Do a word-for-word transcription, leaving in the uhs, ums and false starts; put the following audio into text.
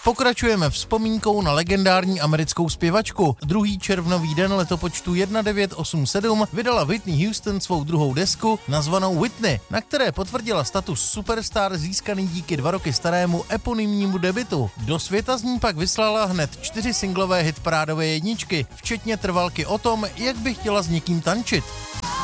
Pokračujeme vzpomínkou na legendární americkou zpěvačku. Druhý červnový den letopočtu devatenáct osmdesát sedm vydala Whitney Houston svou druhou desku nazvanou Whitney, na které potvrdila status superstar získaný díky dva roky starému eponymnímu debutu. Do světa z ní pak vyslala hned čtyři singlové hitparádové jedničky, včetně trvalky o tom, jak by chtěla s někým tančit.